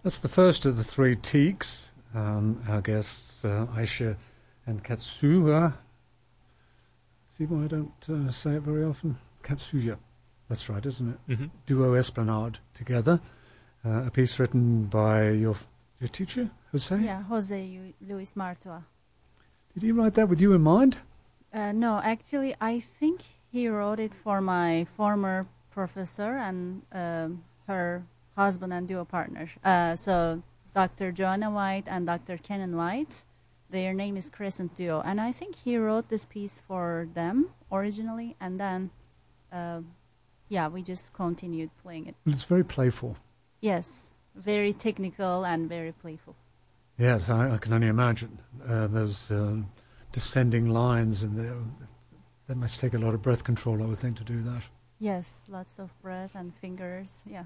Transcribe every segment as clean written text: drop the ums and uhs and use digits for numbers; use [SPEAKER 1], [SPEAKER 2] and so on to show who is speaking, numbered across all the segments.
[SPEAKER 1] That's the first of the three teaks. Our guests, Aisha and Katsuya. See why I don't say it very often? Katsuya. That's right, isn't it?
[SPEAKER 2] Mm-hmm.
[SPEAKER 1] Duo Esplanade together. A piece written by your teacher, Jose?
[SPEAKER 3] Yeah, Jose Luis Martua.
[SPEAKER 1] Did he write that with you in mind?
[SPEAKER 3] No, actually, I think he wrote it for my former professor and her husband and duo partner. So Dr. Joanna White and Dr. Kenan White, their name is Crescent Duo. And I think he wrote this piece for them originally, and then, we just continued playing it.
[SPEAKER 1] It's very playful.
[SPEAKER 3] Yes, very technical and very playful.
[SPEAKER 1] Yes, I can only imagine. Those descending lines in there. That must take a lot of breath control, I would think, to do that.
[SPEAKER 3] Yes, lots of breath and fingers, yeah.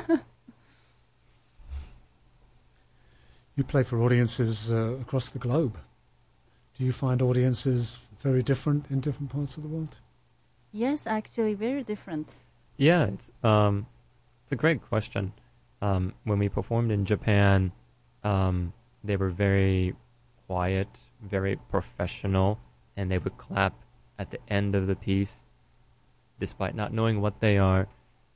[SPEAKER 1] You play for audiences across the globe. Do you find audiences very different in different parts of the world?
[SPEAKER 3] Yes, actually, very different.
[SPEAKER 2] Yeah, it's a great question. When we performed in Japan, they were very quiet, very professional, and they would clap at the end of the piece, despite not knowing what they are.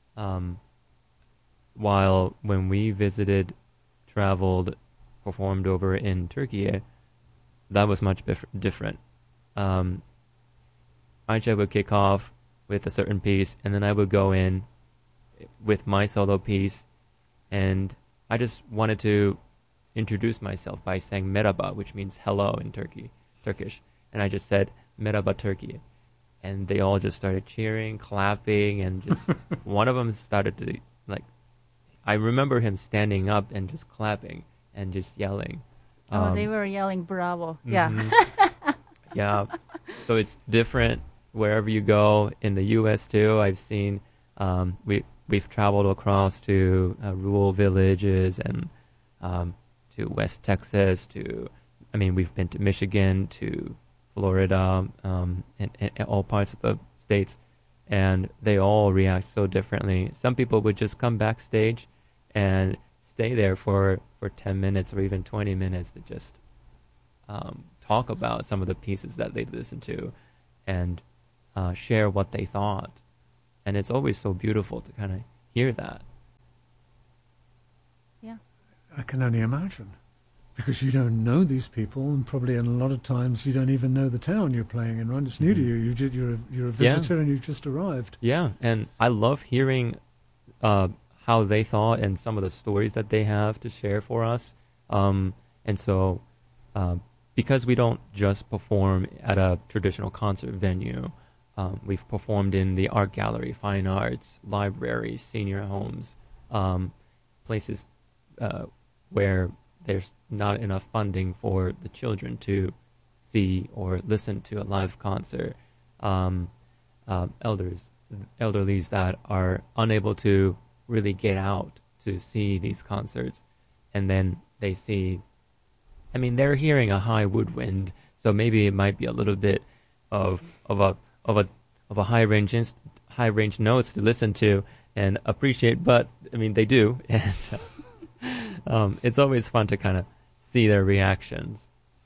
[SPEAKER 2] While when we visited, traveled, performed over in Turkey, that was much different. Aisha would kick off with a certain piece, and then I would go in with my solo piece, and I just wanted to introduce myself by saying merhaba, which means hello in Turkish, and I just said merhaba Turkey, and they all just started cheering, clapping, and just one of them started to, like, I remember him standing up and just clapping and just yelling.
[SPEAKER 3] They were yelling bravo.
[SPEAKER 2] Mm-hmm.
[SPEAKER 3] Yeah.
[SPEAKER 2] Yeah. So it's different wherever you go. In the U.S. too, I've seen, we've traveled across to rural villages and to West Texas, we've been to Michigan, to Florida, and all parts of the states, and they all react so differently. Some people would just come backstage and stay there for 10 minutes or even 20 minutes to just talk about some of the pieces that they listened to and share what they thought. And it's always so beautiful to kind of hear that.
[SPEAKER 3] Yeah.
[SPEAKER 1] I can only imagine. Because you don't know these people, and probably in a lot of times you don't even know the town you're playing in, right? It's new to you. You're a visitor and you've just arrived.
[SPEAKER 2] Yeah, and I love hearing how they thought and some of the stories that they have to share for us. And so because we don't just perform at a traditional concert venue, we've performed in the art gallery, fine arts, libraries, senior homes, places where there's not enough funding for the children to see or listen to a live concert. Elderlies that are unable to really get out to see these concerts, and then they see, they're hearing a high woodwind, so maybe it might be a little bit of a high range notes to listen to and appreciate, but they do, and it's always fun to kind of see their reactions.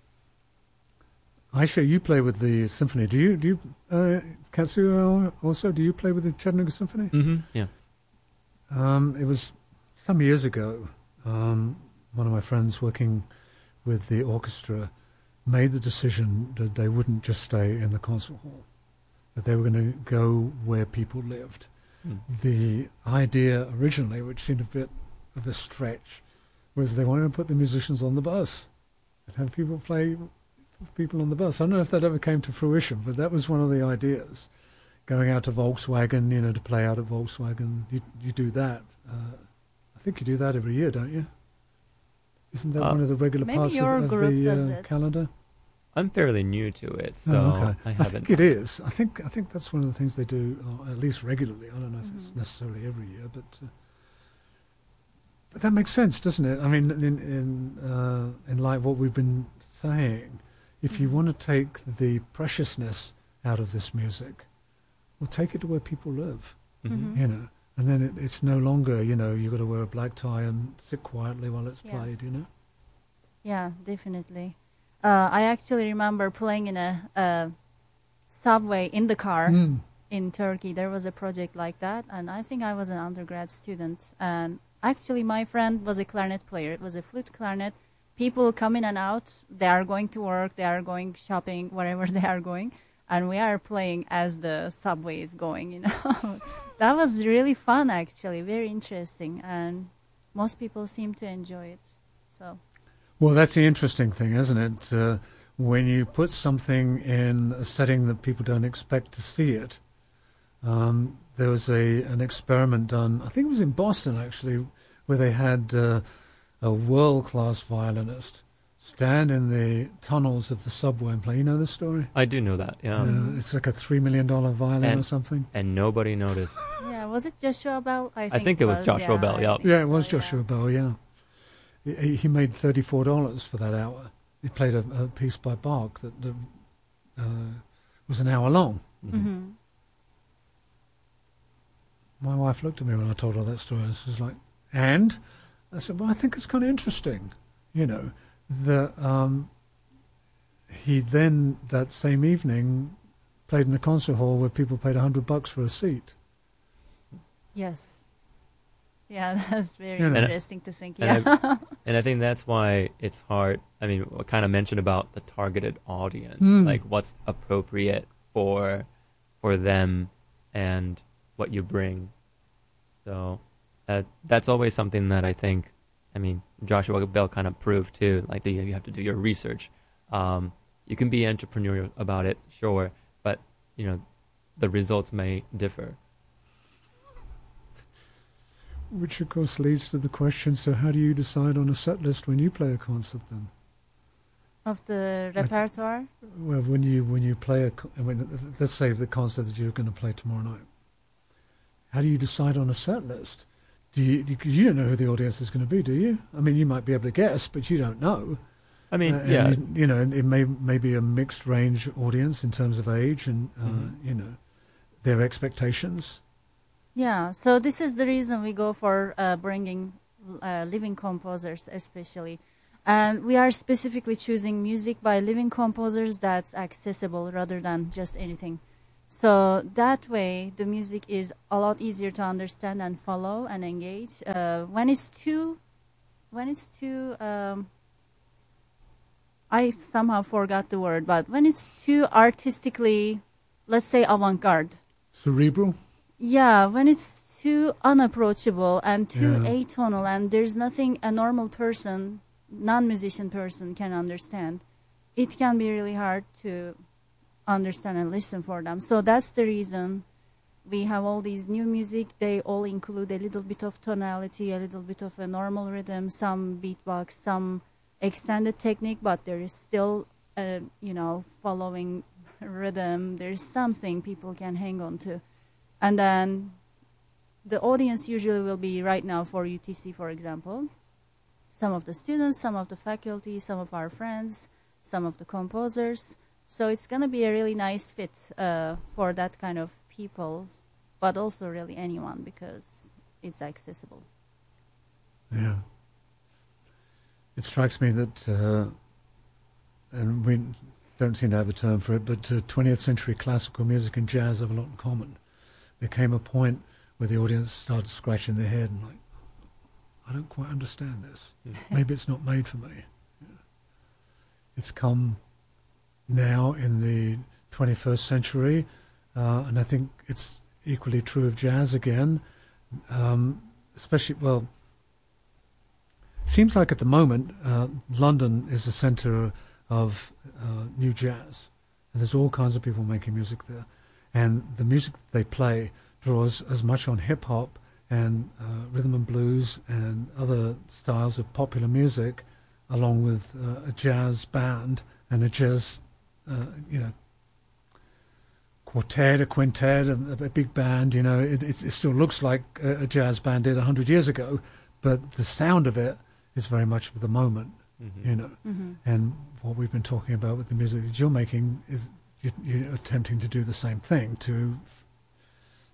[SPEAKER 1] Aisha, you play with the symphony. Do you Katsuya also? Do you play with the Chattanooga Symphony?
[SPEAKER 2] Mm-hmm. Yeah.
[SPEAKER 1] It was some years ago. One of my friends working with the orchestra made the decision that they wouldn't just stay in the concert hall, that they were going to go where people lived. Mm. The idea originally, which seemed a bit of a stretch, was they wanted to put the musicians on the bus and have people play for people on the bus. I don't know if that ever came to fruition, but that was one of the ideas. Going out to Volkswagen, to play out at Volkswagen. You do that. I think you do that every year, don't you? Isn't that one of the regular parts of the calendar?
[SPEAKER 2] I'm fairly new to it, so I haven't.
[SPEAKER 1] I think it is. I think that's one of the things they do, at least regularly. I don't know if it's necessarily every year, but that makes sense, doesn't it? In light of what we've been saying, if you want to take the preciousness out of this music, well, take it to where people live.
[SPEAKER 3] Mm-hmm.
[SPEAKER 1] And then it's no longer, you've got to wear a black tie and sit quietly while it's
[SPEAKER 3] Yeah.
[SPEAKER 1] played,
[SPEAKER 3] Yeah, definitely. I actually remember playing in a subway in the car
[SPEAKER 1] Mm.
[SPEAKER 3] in Turkey. There was a project like that, and I think I was an undergrad student. And actually, my friend was a clarinet player. It was a flute clarinet. People come in and out. They are going to work. They are going shopping, wherever they are going. And we are playing as the subway is going, That was really fun, actually. Very interesting. And most people seem to enjoy it. So...
[SPEAKER 1] Well, that's the interesting thing, isn't it? When you put something in a setting that people don't expect to see it. There was an experiment done, I think it was in Boston actually, where they had a world-class violinist stand in the tunnels of the subway and play. You know the story?
[SPEAKER 2] I do know that. Yeah.
[SPEAKER 1] It's like a $3 million violin or something.
[SPEAKER 2] And nobody noticed.
[SPEAKER 3] Yeah, was it Joshua Bell?
[SPEAKER 2] I think it was Joshua Bell, yeah.
[SPEAKER 1] Yeah, it was Joshua Bell, yeah. He made $34 for that hour. He played a piece by Bach that was an hour long.
[SPEAKER 3] Mm-hmm.
[SPEAKER 1] My wife looked at me when I told her that story. She was like, and? I said, well, I think it's kind of interesting, that he then, that same evening, played in the concert hall where people paid $100 for a seat.
[SPEAKER 3] Yes. Yeah, that's very
[SPEAKER 1] You know.
[SPEAKER 3] interesting to think. Yeah.
[SPEAKER 2] And I think that's why it's hard. I mean, I kind of mentioned about the targeted audience, like what's appropriate for them and what you bring. So that's always something that I think, Joshua Bell kind of proved too, like you have to do your research. You can be entrepreneurial about it, sure, but, the results may differ.
[SPEAKER 1] Which, of course, leads to the question, so how do you decide on a set list when you play a concert then?
[SPEAKER 3] Of the repertoire?
[SPEAKER 1] Well, when you play let's say the concert that you're going to play tomorrow night, how do you decide on a set list? You don't know who the audience is going to be, do you? I mean, you might be able to guess, but you don't know.
[SPEAKER 2] Yeah.
[SPEAKER 1] It may be a mixed range audience in terms of age and, their expectations.
[SPEAKER 3] Yeah, so this is the reason we go for bringing living composers especially. And we are specifically choosing music by living composers that's accessible rather than just anything. So that way, the music is a lot easier to understand and follow and engage. When it's too, I somehow forgot the word, but when it's too artistically, let's say avant-garde.
[SPEAKER 1] Cerebral?
[SPEAKER 3] Yeah, when it's too unapproachable and too atonal and there's nothing a normal person, non-musician person can understand, it can be really hard to understand and listen for them. So that's the reason we have all these new music. They all include a little bit of tonality, a little bit of a normal rhythm, some beatbox, some extended technique, but there is still, following rhythm. There's something people can hang on to. And then the audience usually will be right now for UTC, for example. Some of the students, some of the faculty, some of our friends, some of the composers. So it's going to be a really nice fit for that kind of people, but also really anyone because it's accessible.
[SPEAKER 1] Yeah. It strikes me that, and we don't seem to have a term for it, but 20th century classical music and jazz have a lot in common. There came a point where the audience started scratching their head and like, I don't quite understand this. Maybe it's not made for me. Yeah. It's come now in the 21st century, and I think it's equally true of jazz again, especially, well, it seems like at the moment London is the centre of new jazz, and there's all kinds of people making music there. And the music that they play draws as much on hip-hop and rhythm and blues and other styles of popular music, along with a jazz band and a jazz, quartet, a quintet, a big band. It still looks like a jazz band did 100 years ago, but the sound of it is very much of the moment, And what we've been talking about with the music that you're making is you're attempting to do the same thing, to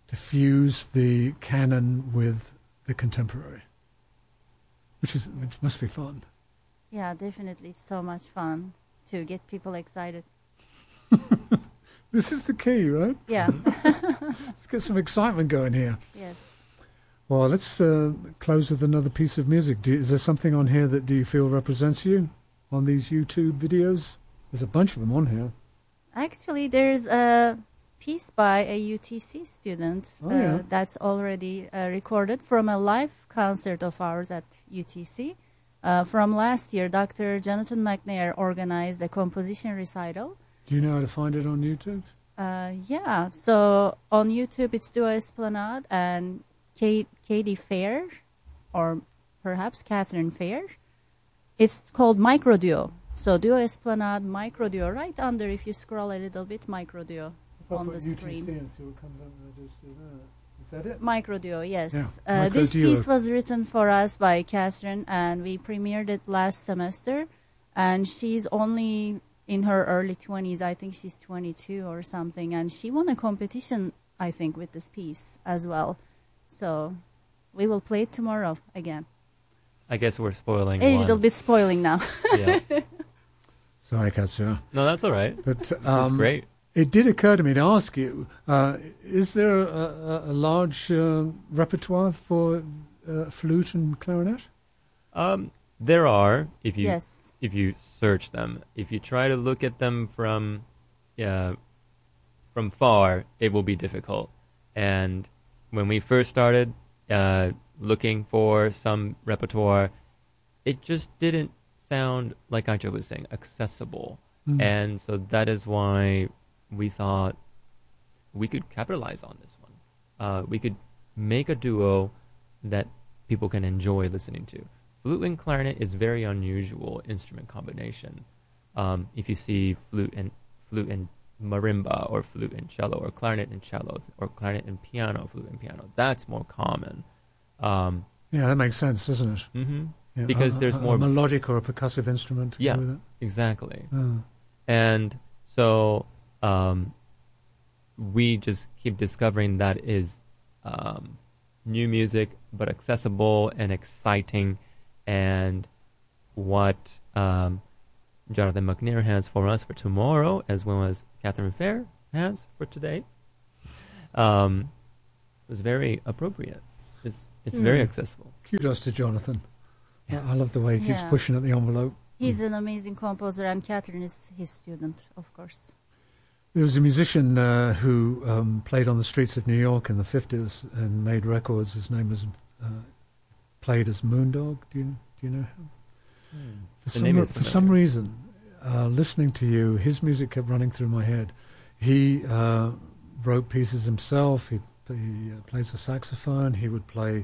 [SPEAKER 1] to fuse the canon with the contemporary, which must be fun.
[SPEAKER 3] Yeah, definitely. It's so much fun to get people excited.
[SPEAKER 1] This is the key, right?
[SPEAKER 3] Yeah.
[SPEAKER 1] Let's get some excitement going here.
[SPEAKER 3] Yes.
[SPEAKER 1] Well, let's close with another piece of music. Is there something on here that do you feel represents you on these YouTube videos? There's a bunch of them on here.
[SPEAKER 3] Actually, there's a piece by a UTC student that's already recorded from a live concert of ours at UTC. From last year, Dr. Jonathan McNair organized a composition recital.
[SPEAKER 1] Do you know how to find it on YouTube?
[SPEAKER 3] Yeah, so on YouTube it's Duo Esplanade and Katie Fair, or perhaps Catherine Fair. It's called Micro Duo. So Duo Esplanade, Micro Duo, right under, if you scroll a little bit, Micro Duo on the screen.
[SPEAKER 1] And see what comes up and I just do that. Is that it?
[SPEAKER 3] Micro Duo, yes.
[SPEAKER 1] Yeah.
[SPEAKER 3] This
[SPEAKER 1] Duo.
[SPEAKER 3] piece was written for us by Catherine, and we premiered it last semester. And she's only in her early 20s. I think she's 22 or something. And she won a competition, I think, with this piece as well. So we will play it tomorrow again.
[SPEAKER 2] I guess we're spoiling
[SPEAKER 3] A
[SPEAKER 2] one.
[SPEAKER 3] little bit spoiling now.
[SPEAKER 2] Yeah.
[SPEAKER 1] Sorry, Katsura.
[SPEAKER 2] No, that's all right.
[SPEAKER 1] But
[SPEAKER 2] This is great.
[SPEAKER 1] It did occur to me to ask you, is there a large repertoire for flute and clarinet?
[SPEAKER 2] There are, if you
[SPEAKER 3] Yes.
[SPEAKER 2] if you search them. If you try to look at them from far, it will be difficult. And when we first started looking for some repertoire, it just didn't sound, like Ancha was saying, accessible. And so that is why we thought we could capitalize on this one. We could make a duo that people can enjoy listening to. Flute and clarinet is very unusual instrument combination. If you see flute and marimba, or flute and cello, or clarinet and cello, or clarinet and piano, flute and piano, that's more common.
[SPEAKER 1] Yeah, that makes sense, doesn't it?
[SPEAKER 2] Mm-hmm.
[SPEAKER 1] Yeah,
[SPEAKER 2] Because there's more
[SPEAKER 1] a melodic or a percussive instrument to
[SPEAKER 2] Yeah.
[SPEAKER 1] go with it.
[SPEAKER 2] Exactly.
[SPEAKER 1] Oh.
[SPEAKER 2] And so we just keep discovering that is new music, but accessible and exciting. And what Jonathan McNair has for us for tomorrow, as well as Catherine Fair has for today, was very appropriate. It's very accessible.
[SPEAKER 1] Kudos to Jonathan.
[SPEAKER 2] Yeah.
[SPEAKER 1] I love the way he keeps
[SPEAKER 3] Yeah.
[SPEAKER 1] pushing at the envelope.
[SPEAKER 3] He's an amazing composer, and Catherine is his student, of course.
[SPEAKER 1] There was a musician who played on the streets of New York in the 50s and made records. His name was played as Moondog. Do you know him? For some reason, listening to you, his music kept running through my head. He wrote pieces himself. He plays the saxophone. He would play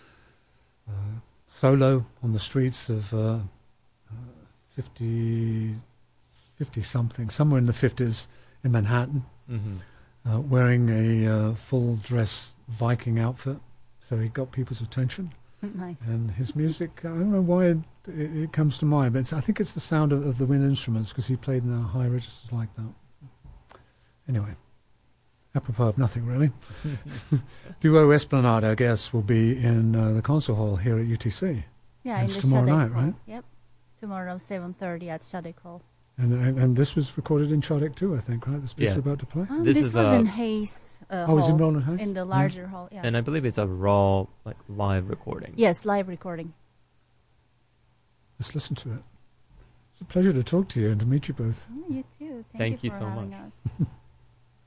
[SPEAKER 1] solo on the streets of 50-something, somewhere in the 50s in Manhattan, wearing a full-dress Viking outfit. So he got people's attention.
[SPEAKER 3] Nice.
[SPEAKER 1] And his music, I don't know why it comes to mind, but I think it's the sound of the wind instruments, because he played in the high registers like that. Anyway, apropos of nothing, really. Duo Esplanade, I guess, will be in the concert hall here at UTC.
[SPEAKER 3] Yeah,
[SPEAKER 1] And
[SPEAKER 3] in the
[SPEAKER 1] it's tomorrow
[SPEAKER 3] Shadek
[SPEAKER 1] night,
[SPEAKER 3] Hall.
[SPEAKER 1] right?
[SPEAKER 3] Yep. Tomorrow, 7:30 at Shadek Hall.
[SPEAKER 1] And this was recorded in Chardek too, I think, right? This piece
[SPEAKER 2] Yeah.
[SPEAKER 1] you're about to play?
[SPEAKER 2] This
[SPEAKER 3] This
[SPEAKER 2] is
[SPEAKER 3] was
[SPEAKER 2] a-
[SPEAKER 3] in Hayes
[SPEAKER 1] Oh,
[SPEAKER 3] Hall,
[SPEAKER 1] it's in Roland Hayes?
[SPEAKER 3] in the larger hall. Yeah.
[SPEAKER 2] And I believe it's a raw, live recording.
[SPEAKER 3] Yes, live recording.
[SPEAKER 1] Let's listen to it. It's a pleasure to talk to you and to meet you both.
[SPEAKER 3] You too.
[SPEAKER 2] Thank
[SPEAKER 3] you
[SPEAKER 2] you
[SPEAKER 3] for
[SPEAKER 2] so
[SPEAKER 3] having
[SPEAKER 2] much.
[SPEAKER 3] us.